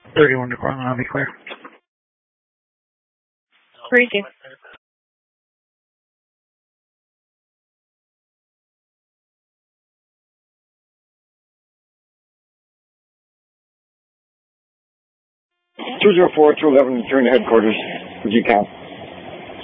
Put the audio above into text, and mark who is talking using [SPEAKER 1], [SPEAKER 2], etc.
[SPEAKER 1] 31 to Cortland, I'll be clear.
[SPEAKER 2] Crazy.
[SPEAKER 3] Two 204, 211, return to headquarters. Would you count?